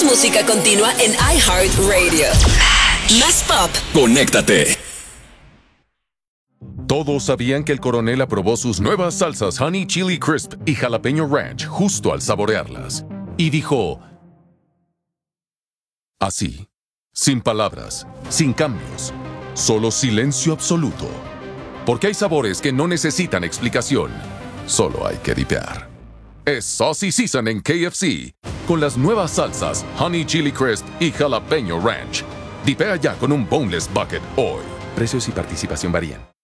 música continua en iHeartRadio. Más pop. Conéctate. Todos sabían que el coronel aprobó sus nuevas salsas Honey Chili Crisp y Jalapeño Ranch justo al saborearlas. Y dijo... así, sin palabras, sin cambios, solo silencio absoluto. Porque hay sabores que no necesitan explicación, solo hay que dipear. Es Saucy Season en KFC, con las nuevas salsas Honey Chili Crisp y Jalapeño Ranch. Dipea ya con un Boneless Bucket hoy. Precios y participación varían.